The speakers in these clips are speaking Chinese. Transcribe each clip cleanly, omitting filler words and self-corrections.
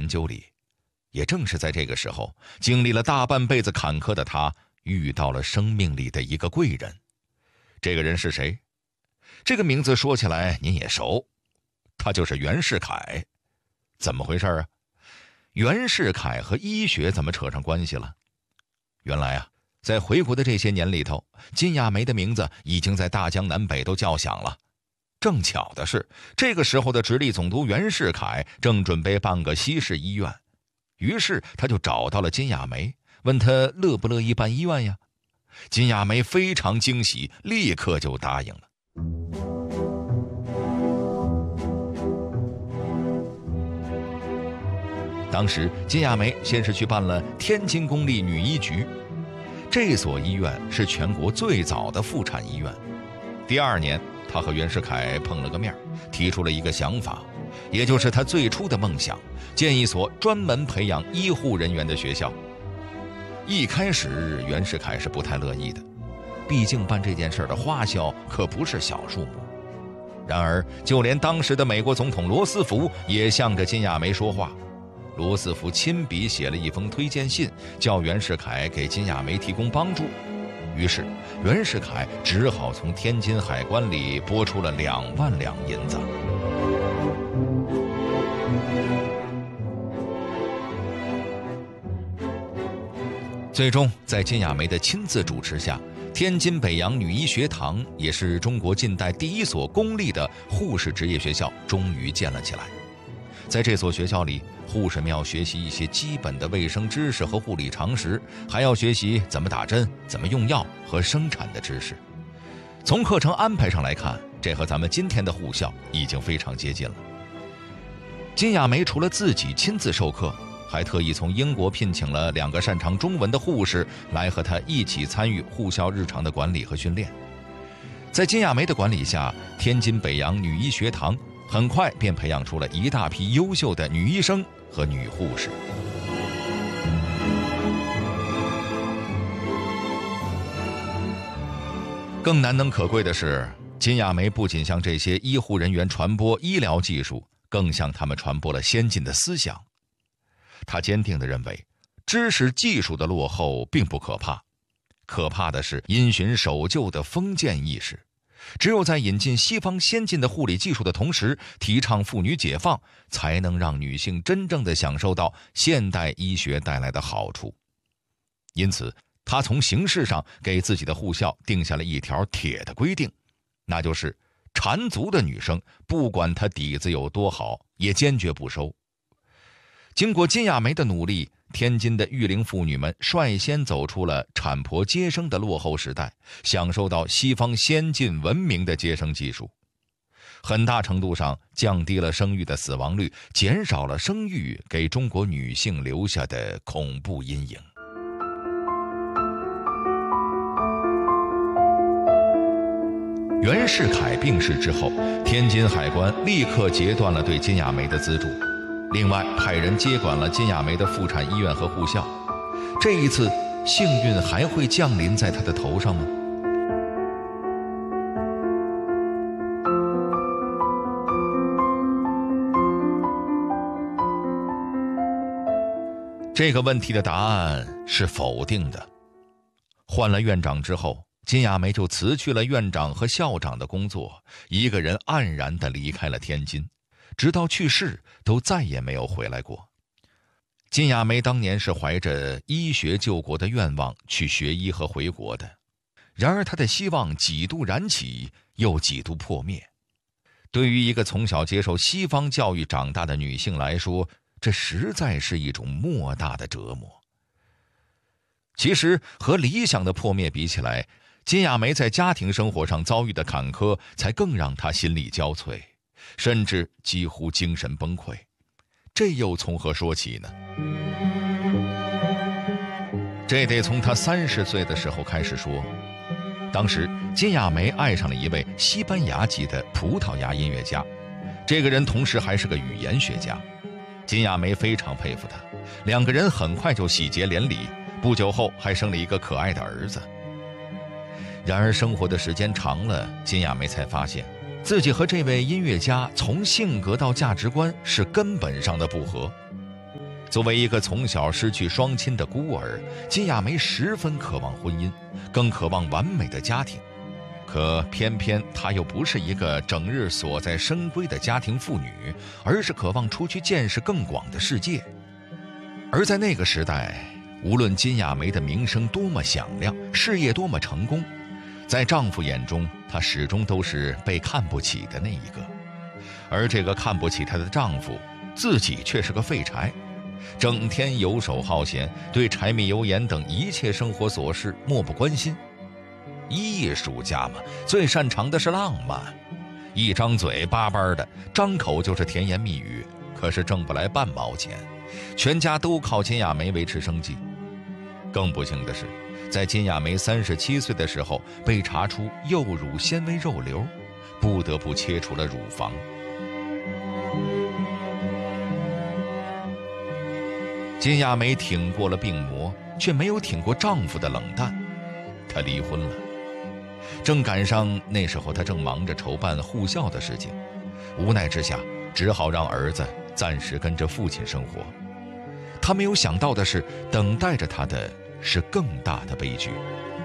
究里。也正是在这个时候，经历了大半辈子坎坷的他遇到了生命里的一个贵人。这个人是谁？这个名字说起来您也熟，他就是袁世凯。怎么回事啊？袁世凯和医学怎么扯上关系了？原来啊，在回国的这些年里头，金亚梅的名字已经在大江南北都叫响了。正巧的是，这个时候的直隶总督袁世凯正准备办个西式医院，于是他就找到了金亚梅，问他乐不乐意办医院呀？金亚梅非常惊喜，立刻就答应了。当时金亚梅先是去办了天津公立女医局，这所医院是全国最早的妇产医院。第2年，他和袁世凯碰了个面，提出了一个想法，也就是他最初的梦想，建一所专门培养医护人员的学校。一开始袁世凯是不太乐意的，毕竟办这件事的花销可不是小数目。然而就连当时的美国总统罗斯福也向着金亚梅说话，罗斯福亲笔写了一封推荐信，叫袁世凯给金亚梅提供帮助。于是袁世凯只好从天津海关里拨出了2万两银子。最终在金亚梅的亲自主持下，天津北洋女医学堂也是中国近代第一所公立的护士职业学校终于建了起来。在这所学校里，护士们要学习一些基本的卫生知识和护理常识，还要学习怎么打针、怎么用药和生产的知识。从课程安排上来看，这和咱们今天的护校已经非常接近了。金亚梅除了自己亲自授课，还特意从英国聘请了2个擅长中文的护士来和她一起参与护校日常的管理和训练。在金亚梅的管理下，天津北洋女医学堂很快便培养出了一大批优秀的女医生和女护士。更难能可贵的是，金亚梅不仅向这些医护人员传播医疗技术，更向他们传播了先进的思想。他坚定地认为，知识技术的落后并不可怕，可怕的是因循守旧的封建意识。只有在引进西方先进的护理技术的同时，提倡妇女解放，才能让女性真正地享受到现代医学带来的好处。因此，他从形式上给自己的护校定下了一条铁的规定，那就是缠足的女生，不管她底子有多好，也坚决不收。经过金亚梅的努力，天津的育龄妇女们率先走出了产婆接生的落后时代，享受到西方先进文明的接生技术，很大程度上降低了生育的死亡率，减少了生育给中国女性留下的恐怖阴影。袁世凯病逝之后，天津海关立刻截断了对金亚梅的资助，另外派人接管了金亚梅的妇产医院和护校。这一次幸运还会降临在他的头上吗？这个问题的答案是否定的。换了院长之后，金亚梅就辞去了院长和校长的工作，一个人黯然地离开了天津，直到去世都再也没有回来过。金亚梅当年是怀着医学救国的愿望去学医和回国的，然而她的希望几度燃起，又几度破灭。对于一个从小接受西方教育长大的女性来说，这实在是一种莫大的折磨。其实和理想的破灭比起来，金亚梅在家庭生活上遭遇的坎坷才更让她心力交瘁，甚至几乎精神崩溃。这又从何说起呢？这得从她30岁的时候开始说。当时金亚梅爱上了一位西班牙籍的葡萄牙音乐家，这个人同时还是个语言学家。金亚梅非常佩服他，2个人很快就喜结连理，不久后还生了一个可爱的儿子。然而生活的时间长了，金亚梅才发现自己和这位音乐家从性格到价值观是根本上的不合。 作为一个从小失去双亲的孤儿，金亚梅十分渴望婚姻，更渴望完美的家庭。可偏偏她又不是一个整日锁在深闺的家庭妇女，而是渴望出去见识更广的世界。而在那个时代，无论金亚梅的名声多么响亮，事业多么成功，在丈夫眼中，她始终都是被看不起的那一个。而这个看不起她的丈夫，自己却是个废柴，整天游手好闲，对柴米油盐等一切生活琐事漠不关心。艺术家嘛，最擅长的是浪漫，一张嘴巴巴的，张口就是甜言蜜语，可是挣不来半毛钱，全家都靠金亚梅维持生计。更不幸的是，在金亚梅37岁的时候，被查出右乳纤维肉瘤，不得不切除了乳房。金亚梅挺过了病魔，却没有挺过丈夫的冷淡，她离婚了。正赶上那时候，她正忙着筹办护校的事情，无奈之下，只好让儿子暂时跟着父亲生活。她没有想到的是，等待着她的是更大的悲剧。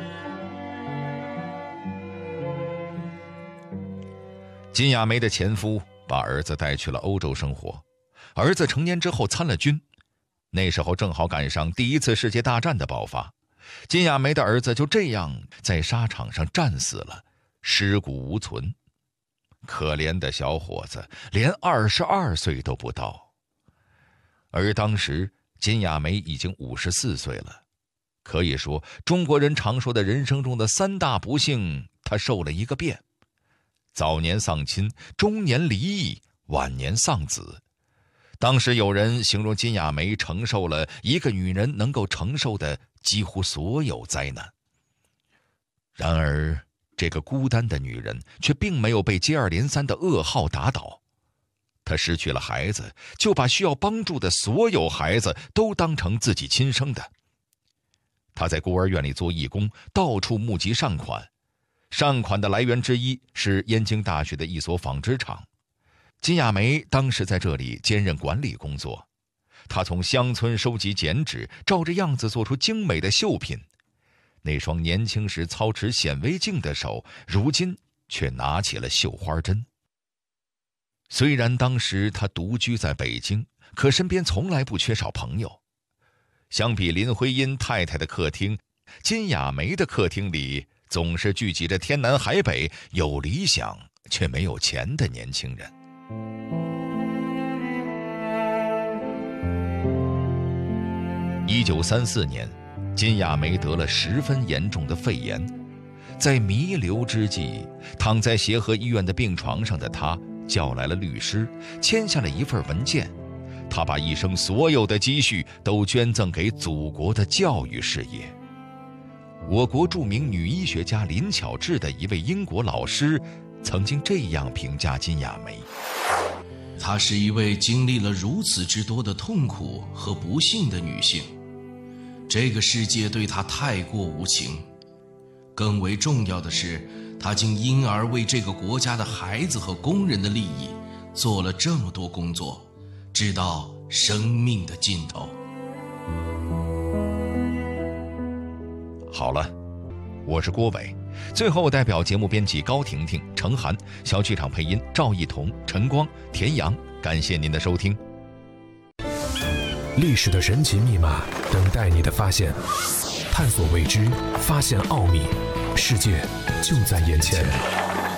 金亚梅的前夫把儿子带去了欧洲生活，儿子成年之后参了军，那时候正好赶上第一次世界大战的爆发，金亚梅的儿子就这样在沙场上战死了，尸骨无存。可怜的小伙子连22岁都不到，而当时金亚梅已经54岁了。可以说，中国人常说的人生中的3大不幸，她受了一个遍：早年丧亲，中年离异，晚年丧子。当时有人形容金亚梅承受了一个女人能够承受的几乎所有灾难。然而，这个孤单的女人却并没有被接二连三的噩耗打倒。她失去了孩子，就把需要帮助的所有孩子都当成自己亲生的。她在孤儿院里做义工，到处募集善款。善款的来源之一是燕京大学的一所纺织厂。金亚梅当时在这里兼任管理工作，她从乡村收集剪纸，照着样子做出精美的绣品。那双年轻时操持显微镜的手，如今却拿起了绣花针。虽然当时她独居在北京，可身边从来不缺少朋友。相比林徽因太太的客厅，金亚梅的客厅里总是聚集着天南海北有理想却没有钱的年轻人。1934年，金亚梅得了10分严重的肺炎，在弥留之际，躺在协和医院的病床上的她叫来了律师，签下了一份文件。她把一生所有的积蓄都捐赠给祖国的教育事业。我国著名女医学家林巧稚的一位英国老师曾经这样评价金亚梅： 她是一位经历了如此之多的痛苦和不幸的女性，这个世界对她太过无情。更为重要的是，她竟因而为这个国家的孩子和工人的利益做了这么多工作，直到生命的尽头。 好了，我是郭伟。最后代表节目编辑高婷婷、程涵，小剧场配音赵一彤、陈光、田阳，感谢您的收听。 历史的神奇密码等待你的发现，探索未知，发现奥秘，世界就在眼前。